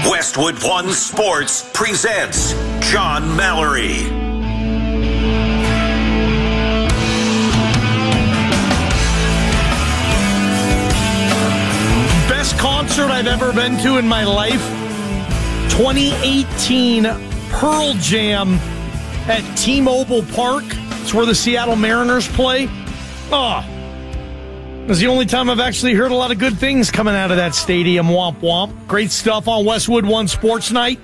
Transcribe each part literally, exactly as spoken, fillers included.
Westwood One Sports presents John Mallory. Best concert I've ever been to in my life, twenty eighteen Pearl Jam at T-Mobile Park. It's where the Seattle Mariners play. Oh, it was the only time I've actually heard a lot of good things coming out of that stadium. Womp womp. Great stuff on Westwood One Sports Night.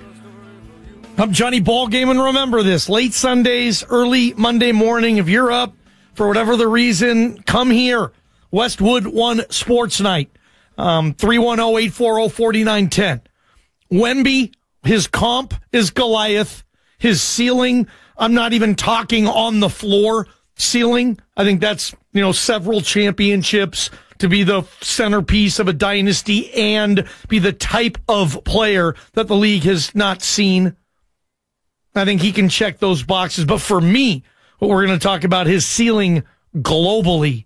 I'm Johnny Ballgame, and remember this, late Sundays, early Monday morning, if you're up for whatever the reason, come here. Westwood One Sports Night. Um, three one zero, eight four zero, four nine one zero. Wemby, his comp is Goliath. His ceiling, I'm not even talking on the floor ceiling. I think that's, you know, several championships, to be the centerpiece of a dynasty and be the type of player that the league has not seen. I think he can check those boxes. But for me, what we're going to talk about, his ceiling globally.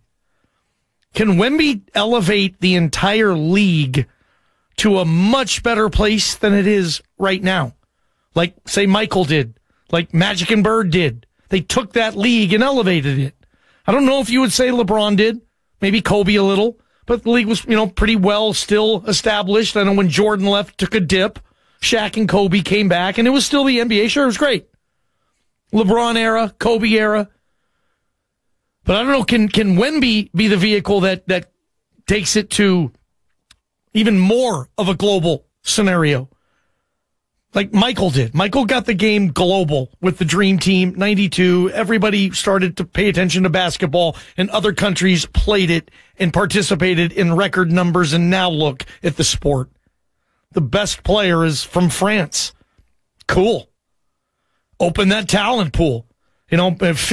Can Wemby elevate the entire league to a much better place than it is right now? Like, say, Michael did, like Magic and Bird did. They took that league and elevated it. I don't know if you would say LeBron did, maybe Kobe a little, but the league was, you know, pretty well still established. I know when Jordan left, took a dip. Shaq and Kobe came back, and it was still the N B A. Sure, it was great. LeBron era, Kobe era. But I don't know, can can Wemby be the vehicle that, that takes it to even more of a global scenario? Like Michael did. Michael got the game global with the Dream Team, ninety-two. Everybody started to pay attention to basketball, and other countries played it and participated in record numbers, and now look at the sport. The best player is from France. Cool. Open that talent pool. You know,